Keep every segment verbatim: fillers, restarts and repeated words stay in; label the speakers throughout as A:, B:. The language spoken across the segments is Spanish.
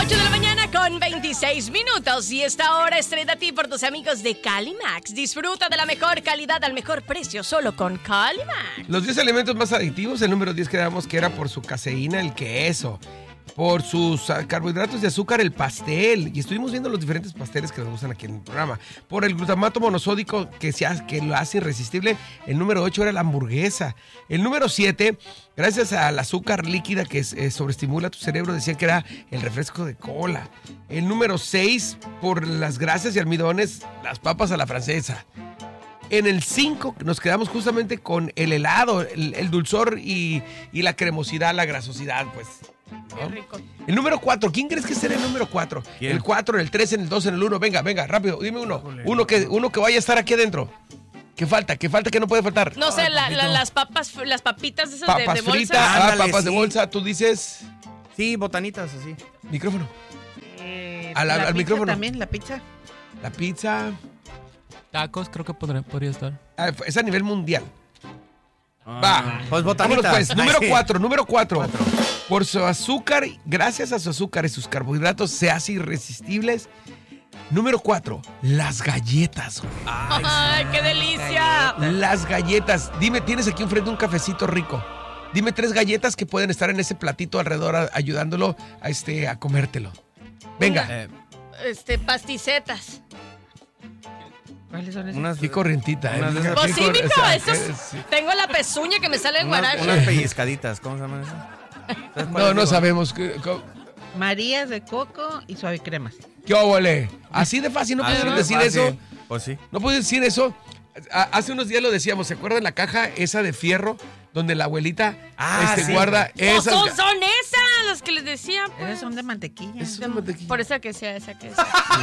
A: ocho de la mañana con veintiséis minutos. Y esta hora es traída a ti por tus amigos de Calimax. Disfruta de la mejor calidad al mejor precio solo con Calimax.
B: Los diez alimentos más adictivos, el número diez quedamos que era por su caseína, el queso. Por sus carbohidratos de azúcar, el pastel. Y estuvimos viendo los diferentes pasteles que nos gustan aquí en el programa. Por el glutamato monosódico que, se hace, que lo hace irresistible, el número ocho era la hamburguesa. El número siete, gracias al azúcar líquida que eh, sobreestimula tu cerebro, decían que era el refresco de cola. El número seis, por las grasas y almidones, las papas a la francesa. En el cinco nos quedamos justamente con el helado, el, el dulzor y, y la cremosidad, la grasosidad, pues. ¿no?
A: Qué rico.
B: El número cuatro, ¿quién crees que será el número cuatro? El cuatro, en el tres, en el dos, en el uno. Venga, venga, rápido, dime uno. Uno que, uno que vaya a estar aquí adentro. ¿Qué falta? ¿Qué falta que no puede faltar?
A: No sé, la, la, las papas, las papitas esas
B: papas
A: de, de bolsa.
B: fritas, ah,
C: Ándale,
B: papas de
C: sí.
B: bolsa, tú dices.
C: Sí, botanitas así.
B: Micrófono.
D: Eh,
B: A la-
D: la
B: al
D: pizza
B: micrófono.
D: También, la pizza.
B: La pizza.
E: Tacos creo que podría, podría estar.
B: Ah, es a nivel mundial.
C: Ah,
B: Va.
C: Pues botanitas.
B: Vámonos pues.
C: Ay,
B: Número
C: sí.
B: cuatro, número cuatro. Por su azúcar, gracias a su azúcar y sus carbohidratos, se hace irresistibles. Número cuatro, las galletas, güey.
A: ¡Ay, qué delicia!
B: Las galletas. Dime, tienes aquí enfrente un cafecito rico. Dime tres galletas que pueden estar en ese platito alrededor a- ayudándolo a, este, a comértelo. Venga.
C: Eh,
A: Este, pasticetas.
D: ¿Cuáles son esas?
C: unas,
B: Qué corrientita, ¿eh?
C: unas de esas-
A: Pues sí,
B: cor-
A: mijo,
B: o sea,
A: esos-
B: sí.
A: Tengo la pezuña que me sale el
C: unas,
A: guarache.
C: unas pellizcaditas. ¿Cómo se llaman esas? ¿Sabes
B: No,
C: cuáles
B: no
C: digo?
B: sabemos. ¿Qué, co-
D: Marías de coco y suavicremas.
B: qué óvole? Así de fácil, ¿no
C: Ah,
B: pudieron
C: sí,
B: decir
C: fácil.
B: eso?
C: Pues sí.
B: ¿No puedes decir eso? A- Hace unos días lo decíamos, ¿se acuerdan la caja esa de fierro donde la abuelita
C: Ah,
B: este,
C: sí.
B: guarda
A: No,
B: esas?
A: son, son esas las que les decía. Pues.
D: Esas son de mantequilla.
B: Esas son mantequilla.
A: Por esa que sea, esa que sea.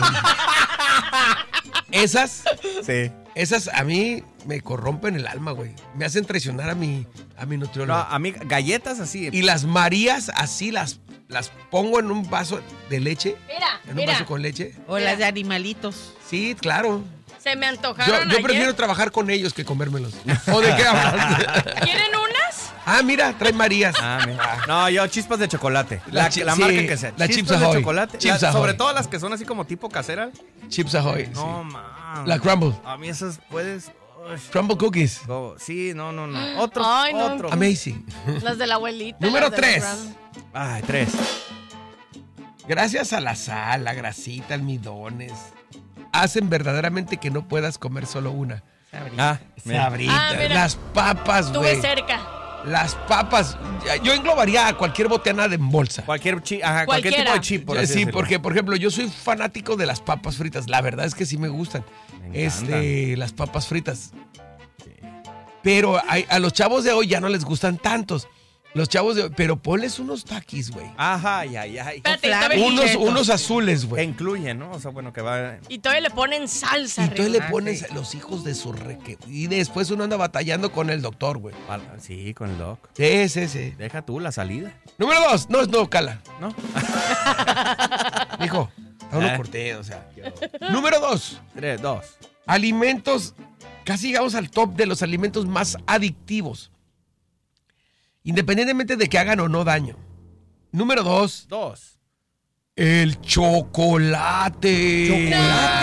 B: Esas,
C: Sí.
B: esas a mí me corrompen el alma, güey. Me hacen traicionar a mi, a mi
C: No,
B: nutriólogo.
C: a mí, galletas así.
B: Y las Marías así las, las pongo en un vaso de leche.
A: Mira,
B: En un
A: mira.
B: vaso con leche.
D: O
A: Mira.
D: las de animalitos.
B: Sí, claro.
A: Se me
B: Yo,
A: antojaron
B: yo
A: ayer.
B: prefiero trabajar con ellos que comérmelos. ¿O de qué hablas?
A: ¿Quieren unas?
B: Ah, mira, trae Marías.
C: Ah, mira. No, yo chispas de chocolate.
B: La
C: La,
B: chi-
C: la
B: sí,
C: marca que sea.
B: la Chips
C: Chispas
B: Ahoy.
C: de chocolate.
B: Chips
C: La-
B: Ahoy.
C: sobre todo las que son así como tipo casera.
B: Chips Ahoy.
C: No,
B: sí.
C: man.
B: La Crumble.
C: A mí esas puedes. Uy.
B: Crumble Cookies.
C: Oh, sí, no, no, no. Otro.
A: Ay, no.
C: otro.
B: Amazing.
A: Las de la abuelita.
B: Número
A: las de la
B: tres.
A: gran-
C: Ay, tres.
B: Gracias a la sal, la grasita, almidones, hacen verdaderamente que no puedas comer solo una.
C: Ah, mira.
B: Sabritas,
A: Ah, mira.
B: las papas,
A: Estuve
B: güey.
A: cerca.
B: Las papas. Yo englobaría a cualquier botana de bolsa.
C: Cualquier chip, ajá, cualquier
A: Cualquiera.
C: tipo de chip, por así
B: sí,
C: decirlo.
B: porque, por ejemplo, yo soy fanático de las papas fritas. La verdad es que sí me gustan.
C: Me
B: Este, las papas fritas. Pero hay- a los chavos de hoy ya no les gustan tantos. Los chavos de hoy, pero ponles unos taquis, güey.
C: Ajá, ay, ay, ay.
A: Espérate,
D: Flan.
A: todavía-
B: Unos,
D: chetos.
B: unos azules,
C: Que
B: güey.
C: incluye, ¿no? O sea, bueno, que va.
A: Y todavía le ponen salsa.
B: Y tú
A: arriba.
B: le pones los hijos de su reque. Y después uno anda batallando con el doctor, güey.
C: Sí, con el doc.
B: Sí, sí, sí.
C: Deja tú la salida,
B: Número dos. No, no, cala.
C: ¿no?
B: Hijo, aún no
C: Eh.
B: corté, o sea. Número dos.
C: Tres, dos.
B: Alimentos. Casi llegamos al top de los alimentos más adictivos. Independientemente de que hagan o no daño. Número dos.
C: Dos.
B: El chocolate.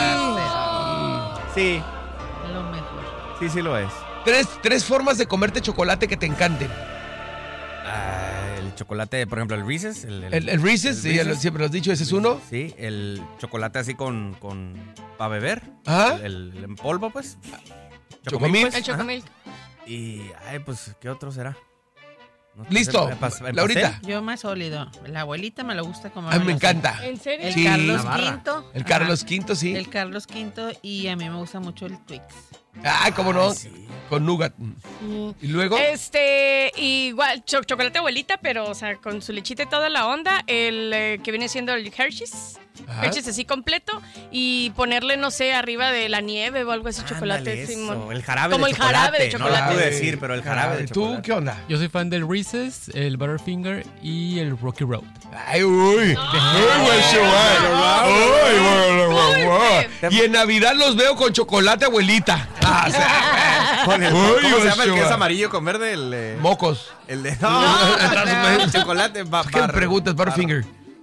C: Sí,
D: Lo mejor.
C: sí, sí lo es.
B: Tres, tres formas de comerte chocolate que te encanten.
C: Ah, el chocolate, por ejemplo, el Reese's. El,
B: El, el Reese's, sí, ya lo- siempre lo has dicho, ese es uno.
C: Sí, el chocolate así con. con para beber.
B: Ajá.
C: El, el en polvo, pues.
B: Chocomilk.
A: El chocomilk.
C: Y, ay, pues, ¿qué otro será? No sé,
B: Listo,
C: el pas- el
B: Laurita.
C: pastel.
D: Yo más sólido. La abuelita me lo gusta como.
B: A mí me encanta.
A: ¿En serio?
D: El
B: Sí.
D: Carlos
C: La barra.
D: Quinto.
B: El
D: Ajá.
B: Carlos Quinto, sí.
D: El Carlos Quinto y a mí me gusta mucho el Twix.
B: Ah, cómo no.
C: Ay, sí.
B: Con nougat.
A: Sí.
B: Y luego.
A: Este, igual, cho- chocolate abuelita, pero, o sea, con su lechita y toda la onda. El eh, que viene siendo el Hershey's.
B: Ajá.
A: Hershey's así completo. Y ponerle, no sé, arriba de la nieve o algo así, chocolate.
C: Ándale,
A: Simón.
C: eso, el jarabe
A: Como
C: de
A: el
C: chocolate.
A: jarabe de
C: No
A: chocolate.
C: lo pude decir, pero el jarabe de
B: ¿Tú
C: chocolate.
B: qué onda?
E: Yo soy fan del Reese's, el Butterfinger y el Rocky Road.
B: Ay, uy. Ay, güey, se va. Ay, güey, güey, güey. Y en Navidad los veo con chocolate, abuelita. Ah, o sea,
C: Con el,
B: Uy,
C: ¿Cómo se llama el que es
B: Ochoa.
C: amarillo con verde? El, eh,
B: mocos.
C: el de. No, el chocolate. Ba,
B: ¿Qué me
C: bar-
B: preguntas,
C: bar-
B: Butterfinger?
C: No,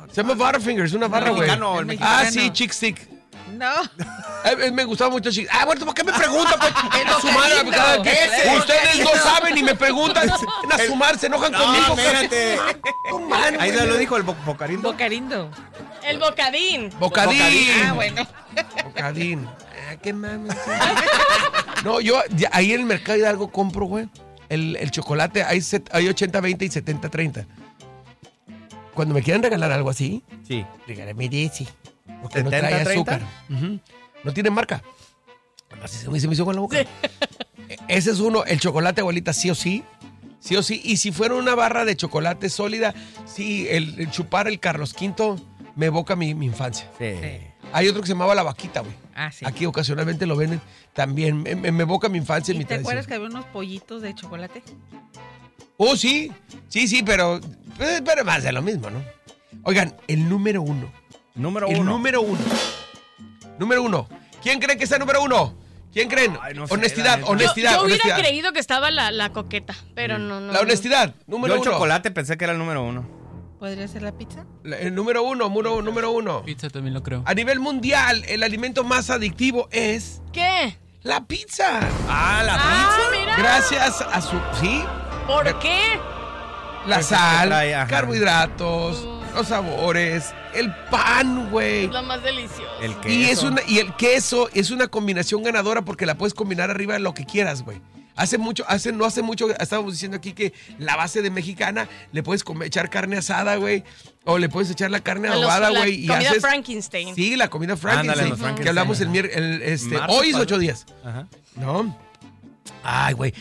B: Se llama Butterfinger, es una barra,
C: El
B: güey.
C: mexicano, el
D: El
C: mexicano.
B: Ah,
D: mexicano.
B: sí, Chick Stick.
D: No.
B: Eh, me gustaba mucho Chick. Ah, bueno, ¿por qué me preguntan? Pues? A su madre,
D: bocadito.
B: cada que-
D: Ese
B: ustedes no
D: bocadito.
B: saben y me preguntan. A su madre, se enojan
C: No,
B: conmigo.
C: espérate.
B: No, man,
C: Ahí
B: güey.
C: lo dijo el bo- bocarindo.
D: Bocarindo.
A: El bocadín.
B: Bocadín.
D: Ah, bueno.
B: Bocadín. Ah, qué mames. No, yo ya, ahí en el mercado de algo compro, güey. El, el chocolate, hay, set- hay ochenta veinte y setenta treinta. Cuando me quieran regalar algo así,
C: Sí.
B: regálame de ese. Porque no
C: ¿setenta,
B: trae
C: treinta?
B: azúcar. Ujú. No tiene marca. Así se me, se me hizo con la boca. E- Ese es uno. El chocolate, abuelita, sí o sí. Sí o sí. Y si fuera una barra de chocolate sólida, sí, el, el chupar el Carlos Quinto me evoca mi, mi infancia.
C: Sí.
D: Sí.
B: Hay otro que se llamaba La Vaquita, güey.
D: Ah, sí.
B: Aquí ocasionalmente lo venden. También me, me- me evoca mi infancia y,
D: ¿Y
B: mi
D: te acuerdas que
B: tradición.
D: había unos pollitos de chocolate?
B: Oh, sí. Sí, sí, pero, pues, pero más de lo mismo, ¿no? Oigan, el número uno.
C: Número
B: El
C: uno.
B: número uno. Número uno. ¿Quién cree que es el número uno? ¿Quién creen?
C: Ay, no sé,
B: honestidad,
C: la neta.
A: Yo,
B: honestidad,
A: yo hubiera
B: honestidad.
A: creído que estaba la, la coqueta, pero no, no.
B: La
A: no.
B: honestidad, número
C: Yo el
B: uno.
C: chocolate pensé que era el número uno.
D: ¿Podría ser la pizza?
B: La- El número uno, número, número uno.
E: Pizza también lo creo.
B: A nivel mundial, el alimento más adictivo es
A: ¿Qué?
B: la pizza.
C: Ah, la
A: Ah,
C: pizza.
A: mira.
B: Gracias a su... ¿Sí?
A: ¿Por qué?
B: La
C: Pues es que
B: sal,
C: trae, ajá.
B: carbohidratos, los sabores, el pan, güey.
A: Lo más delicioso.
C: El queso.
B: Y, es una, y el queso es una combinación ganadora porque la puedes combinar arriba de lo que quieras, güey. Hace mucho, hace, no hace mucho, estábamos diciendo aquí que la base de mexicana le puedes come- echar carne asada, güey. O le puedes echar la carne
A: A los-
B: adobada,
A: la
B: güey. Y
A: comida
B: haces.
A: Frankenstein.
B: Sí, la comida
C: Ándale,
B: Frankenstein.
C: los Frankenstein.
B: Que hablamos el miércoles. Este,
C: Martes
B: hoy es
C: pasado.
B: ocho días.
C: Ajá.
B: ¿No? Ay, güey.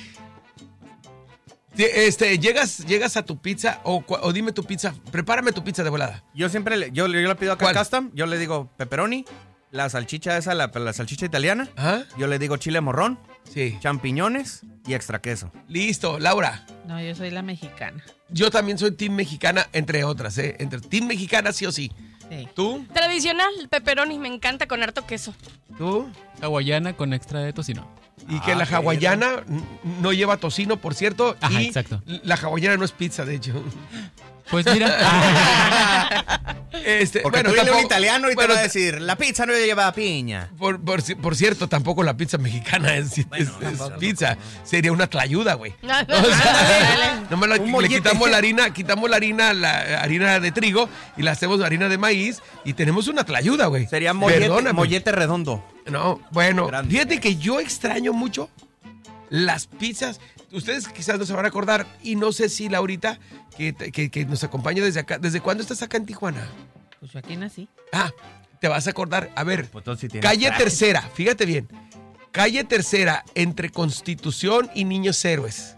B: Sí, Este, llegas, llegas a tu pizza o, cua- o dime tu pizza. Prepárame tu pizza de volada.
C: Yo siempre le, yo, yo le pido acá
B: ¿Cuál?
C: custom, yo le digo pepperoni, la salchicha esa, la, la salchicha italiana,
B: Ajá.
C: yo le digo chile morrón,
B: Sí.
C: champiñones y extra queso.
B: Listo, Laura.
D: No, yo soy la mexicana.
B: Yo también soy team mexicana, entre otras, ¿eh? Entre team mexicana sí o sí.
D: Sí.
B: ¿Tú?
A: Tradicional, pepperoni, me encanta con harto queso.
B: ¿Tú?
E: Hawaiana con extra de tocino.
B: Y que
C: Ah,
B: la
C: pero-
B: hawaiana n- no lleva tocino, por cierto.
E: Ajá,
B: y
E: exacto.
B: la hawaiana no es pizza, de hecho.
E: Pues mira.
B: Este,
C: Porque
B: bueno,
C: tú dile a un
B: tampoco-
C: italiano y
B: bueno,
C: te va a decir, la pizza no lleva piña.
B: Por, por, ci- por cierto, tampoco la pizza mexicana es, es- es
C: tampoco,
B: pizza. Sería una tlayuda, güey.
A: Ah,
B: O sea,
A: ándale.
B: nomás la-
C: Un
B: le
C: mollete.
B: quitamos la harina, quitamos la harina, la harina de trigo y la hacemos harina de maíz y tenemos una tlayuda, güey.
C: Sería mollete,
B: Perdóname.
C: mollete redondo.
B: No, bueno,
C: Grande.
B: fíjate que yo extraño mucho las pizzas. Ustedes quizás no se van a acordar y no sé si Laurita, que, que, que nos acompaña desde acá. ¿Desde cuándo estás acá en Tijuana?
D: Pues yo aquí nací.
B: Ah, te vas a acordar. A ver,
C: Pues entonces sí tienes
B: calle
C: traje.
B: Tercera, fíjate bien. Calle Tercera, entre Constitución y Niños Héroes.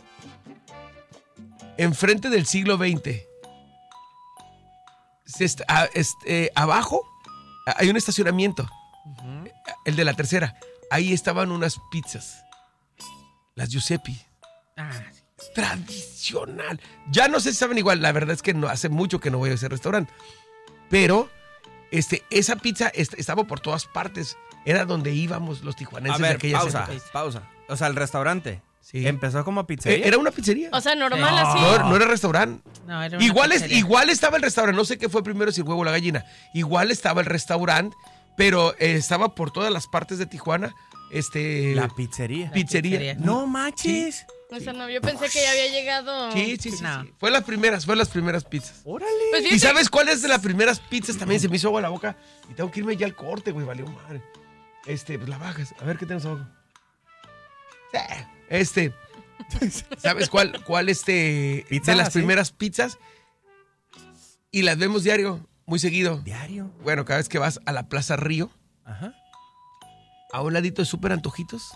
B: Enfrente del siglo veinte. Se est- a- este, abajo a- hay un estacionamiento. El de la Tercera. Ahí estaban unas pizzas. Las Giuseppe.
D: Ah, sí.
B: Tradicional. Ya no sé si saben igual. La verdad es que no hace mucho que no voy a ese restaurante. Pero este, esa pizza est- estaba por todas partes. Era donde íbamos los
C: A
B: tijuanenses de
C: ver,
B: aquellas
C: pausa,
B: épocas.
C: pausa. O sea, el restaurante
B: Sí.
C: empezó como
B: Eh,
C: pizzería.
B: Era una pizzería.
A: O sea, normal
D: Sí.
A: así.
B: No, no era restaurante.
D: No, era una
B: Igual, es,
D: pizzería.
B: igual estaba el restaurante. No sé qué fue primero, si el huevo o la gallina. Igual estaba el restaurante, pero eh, estaba por todas las partes de Tijuana. Este.
C: La pizzería.
D: La
B: pizzería.
D: pizzería.
C: No manches.
A: O sea, no, yo pensé que ya había llegado.
B: Sí, sí, sí,
D: No.
B: sí. Fue las primeras, fue las primeras pizzas.
C: Órale.
A: Pues
B: ¿Y
A: fíjate,
B: sabes cuál es de las primeras pizzas? También se me hizo agua la boca. Y tengo que irme ya al corte, güey. Valió madre. Este, pues la bajas. A ver qué tenemos abajo. Sí, Este. ¿Sabes cuál, cuál este.
C: ¿Pizza,
B: de las
C: así?
B: primeras pizzas? Y las vemos diario, muy seguido.
C: Diario.
B: Bueno, cada vez que vas a la Plaza Río,
C: Ajá.
B: a un ladito de Súper Antojitos,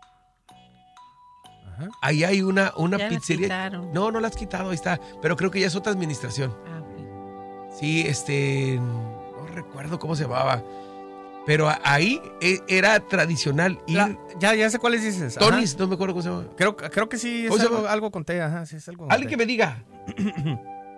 C: Ajá.
B: ahí hay una, una
D: Ya las
B: pizzería.
D: quitaron.
B: No, no la has quitado, ahí está. Pero creo que ya es otra administración.
D: Ah, ok.
B: Sí, este. No recuerdo cómo se llamaba. Pero a- ahí e- era tradicional ir.
C: La- ya, ya sé cuáles dices. Ajá.
B: Tonis, no me acuerdo cómo se llama.
C: Creo, creo que sí es
B: ¿Cómo se
C: algo,
B: llama?
C: algo conté, ajá, sí es algo.
B: Alguien que me diga.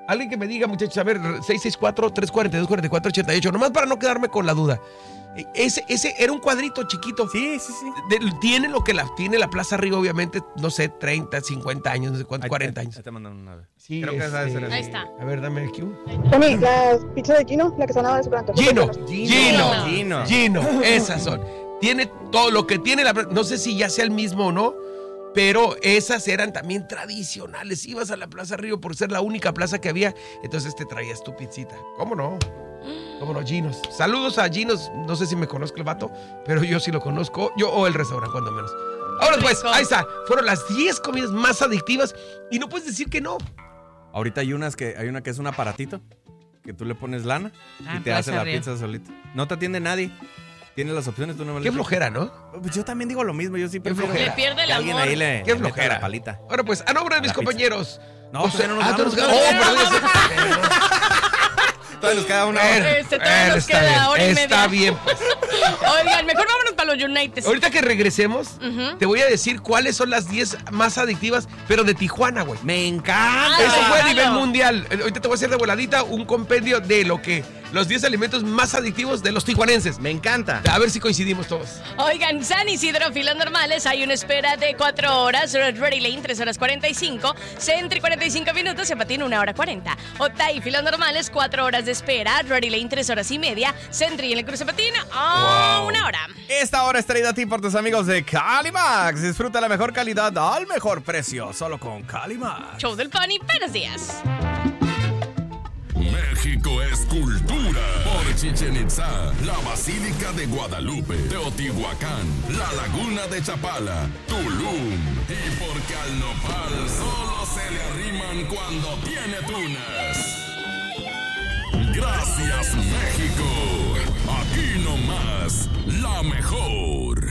B: Alguien que me diga, muchachos, a ver, seis seis cuatro, tres cuatro dos, cuatro cuatro ocho ocho, nomás para no quedarme con la duda. Ese, ese era un cuadrito chiquito.
C: Sí, sí, sí.
B: De, tiene lo que la, tiene la Plaza Río, obviamente, no sé, treinta, cincuenta años, no sé cuánto, cuarenta años.
C: Ahí te mandan una vez.
B: Sí,
C: creo que esa debe ser
B: este,
A: Ahí está.
B: A ver, dame el cue.
F: Tony, la pizza de Gino, la que sonaba de su canto.
B: Gino,
C: Gino.
B: Gino, Gino, esas son. Tiene todo lo que tiene la, no sé si ya sea el mismo o no, pero esas eran también tradicionales. Ibas a la Plaza Río por ser la única plaza que había, entonces te traías tu pizzita. ¿Cómo no? ¿Cómo no? Ginos. Saludos a Ginos, no sé si me conozco el vato, pero yo sí lo conozco, yo o el restaurante, cuando menos. Ahora pues, ahí está, fueron las diez comidas más adictivas y no puedes decir que no.
C: Ahorita hay unas que hay una que es un aparatito que tú le pones lana
D: Ah,
C: y te
D: Plaza
C: hace la
D: Río.
C: pizza solita. No te atiende nadie. Tienes las opciones, tú no me
B: Qué flojera, ¿no?
C: Pues yo también digo lo mismo, yo sí prefiero
B: flojera.
A: Le pierde el
C: que alguien
A: amor.
C: ahí le,
B: Qué
C: le meta
B: flojera.
C: la palita.
B: Ahora pues, a nombre de mis
C: La pizza.
B: compañeros.
C: No,
B: José-
C: todavía no nos
B: ah,
C: vamos.
B: todavía nos quedamos. Oh, perdón,
C: Todavía nos queda una
B: Bueno,
C: hora.
A: Este, todavía
B: bueno,
A: nos
B: está
A: queda
B: bien,
A: hora y
B: está
A: media.
B: bien, pues.
A: Oigan, mejor vámonos para los United.
B: Ahorita que regresemos,
A: Ujú.
B: te voy a decir cuáles son las diez más adictivas, pero de Tijuana, güey.
C: Me encanta.
A: Ah,
B: Eso fue a
A: claro.
B: nivel mundial. Eh, Ahorita te voy a hacer de voladita un compendio de lo que los diez alimentos más adictivos de los tijuanenses.
C: Me encanta.
B: A ver si coincidimos todos.
A: Oigan, San Isidro, filas normales, hay una espera de cuatro horas, Ready Lane tres horas cuarenta y cinco, Sentry cuarenta y cinco minutos, Zapatín una hora cuarenta. Otay, filas normales, cuatro horas de espera, Ready Lane tres horas y media, Sentry en el cruce Patín, oh,
B: Wow.
A: una hora.
C: Esta hora es traída a ti por tus amigos de Calimax. Disfruta la mejor calidad al mejor precio, solo con Calimax.
A: Show del Pony, buenos días.
G: México es cultura. Por Chichen Itza, la Basílica de Guadalupe, Teotihuacán, la Laguna de Chapala, Tulum. Y porque al nopal solo se le arriman cuando tiene tunas. Gracias, México. Aquí nomás, la mejor.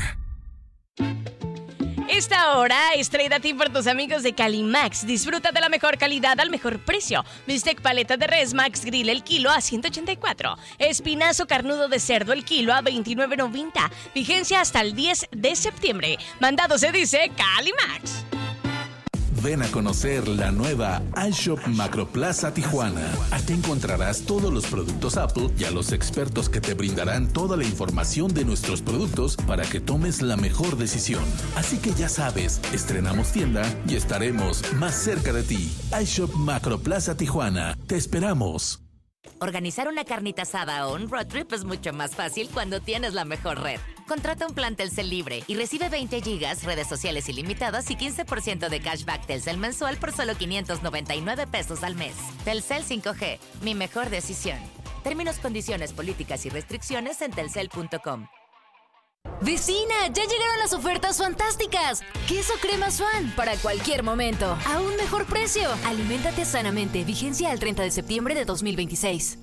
A: Esta hora es traída a ti por tus amigos de Calimax. Disfruta de la mejor calidad al mejor precio. Bistec paleta de res Max Grill el kilo a ciento ochenta y cuatro. Espinazo carnudo de cerdo el kilo a veintinueve noventa. Vigencia hasta el diez de septiembre. Mandado se dice Calimax.
H: Ven a conocer la nueva iShop Macroplaza Tijuana. Aquí encontrarás todos los productos Apple y a los expertos que te brindarán toda la información de nuestros productos para que tomes la mejor decisión. Así que ya sabes, estrenamos tienda y estaremos más cerca de ti. iShop Macroplaza Tijuana. Te esperamos.
I: Organizar una carnita asada o un road trip es mucho más fácil cuando tienes la mejor red. Contrata un plan Telcel libre y recibe veinte gigas, redes sociales ilimitadas y quince por ciento de cashback Telcel mensual por solo quinientos noventa y nueve pesos al mes. Telcel cinco G, mi mejor decisión. Términos, condiciones, políticas y restricciones en telcel punto com.
J: Vecina, ya llegaron las ofertas fantásticas. Queso crema Swan para cualquier momento, a un mejor precio. Aliméntate sanamente. Vigencia al treinta de septiembre de dos mil veintiséis.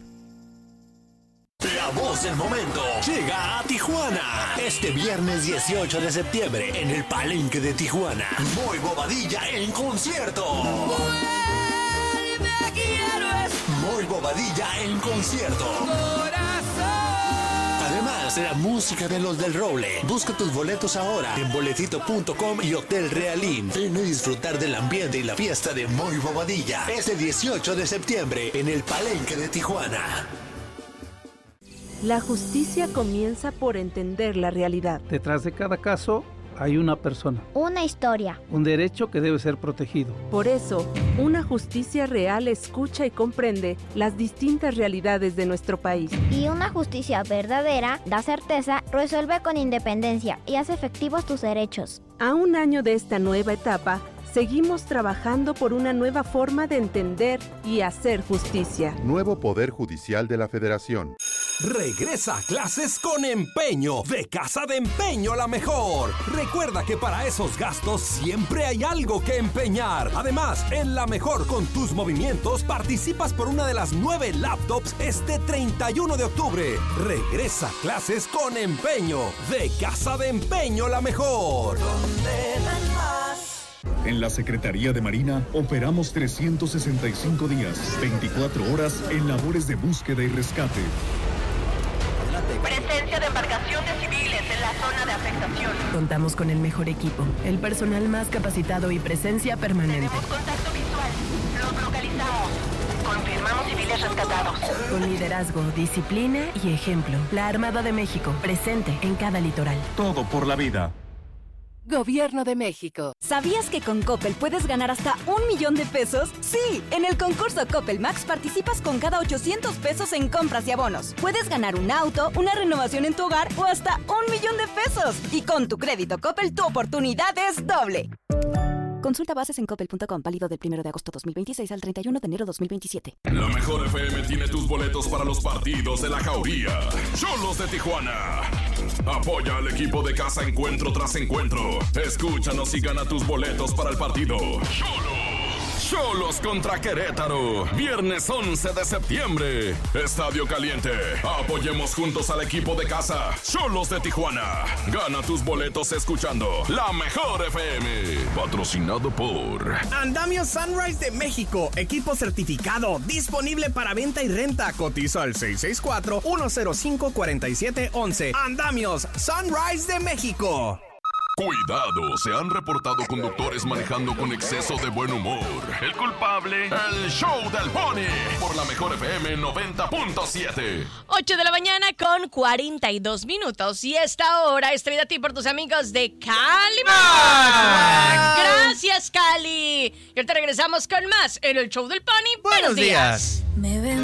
K: La voz del momento llega a Tijuana este viernes dieciocho de septiembre en el Palenque de Tijuana. Moy Bobadilla en concierto. Moy Bobadilla en concierto. Además, la música de los del Roble. Busca tus boletos ahora en boletito punto com y Hotel Realín. Ven a disfrutar del ambiente y la fiesta de Moy Bobadilla este dieciocho de septiembre en el Palenque de Tijuana.
L: La justicia comienza por entender la realidad.
M: Detrás de cada caso hay una persona,
N: una historia,
M: un derecho que debe ser protegido.
L: Por eso, una justicia real escucha y comprende las distintas realidades de nuestro país.
N: Y una justicia verdadera da certeza, resuelve con independencia y hace efectivos tus derechos.
L: A un año de esta nueva etapa, seguimos trabajando por una nueva forma de entender y hacer justicia.
O: Nuevo Poder Judicial de la Federación.
P: Regresa a clases con empeño, de Casa de Empeño la mejor. Recuerda que para esos gastos siempre hay algo que empeñar. Además, en la mejor con tus movimientos participas por una de las nueve laptops este treinta y uno de octubre. Regresa a clases con empeño, de Casa de Empeño la mejor. ¿Dónde dan más?
Q: En la Secretaría de Marina operamos trescientos sesenta y cinco días, veinticuatro horas en labores de búsqueda y rescate.
R: Presencia de embarcaciones civiles en la zona de afectación.
S: Contamos con el mejor equipo, el personal más capacitado y presencia permanente.
R: Tenemos contacto visual. Los localizamos. Confirmamos civiles rescatados.
S: Con liderazgo, disciplina y ejemplo. La Armada de México, presente en cada litoral.
Q: Todo por la vida.
T: Gobierno de México.
U: ¿Sabías que con Coppel puedes ganar hasta un millón de pesos? Sí, en el concurso Coppel Max participas con cada ochocientos pesos en compras y abonos. Puedes ganar un auto, una renovación en tu hogar o hasta un millón de pesos. Y con tu crédito Coppel, tu oportunidad es doble. Consulta bases en coppel punto com, válido del primero de agosto dos mil veintiséis al treinta y uno de enero dos mil veintisiete.
G: La Mejor F M tiene tus boletos para los partidos de la Jauría. Cholos de Tijuana. Apoya al equipo de casa encuentro tras encuentro. Escúchanos y gana tus boletos para el partido. Cholos. Cholos contra Querétaro. Viernes once de septiembre. Estadio Caliente. Apoyemos juntos al equipo de casa. Cholos de Tijuana. Gana tus boletos escuchando La Mejor F M. Patrocinado por
C: Andamio Sunrise de México. Equipo certificado. Disponible para venta y renta. Cotiza al seis seis cuatro, uno cero cinco, cuatro siete uno uno. Andamios Sunrise de México.
G: Cuidado, se han reportado conductores manejando con exceso de buen humor. El culpable, el show del Pony, por La Mejor F M noventa punto siete.
A: ocho de la mañana con cuarenta y dos minutos. Y esta hora es traída a ti por tus amigos de Cali Max. Gracias, Cali. Y ahorita regresamos con más en el show del Pony.
C: Buenos días.
J: Me ven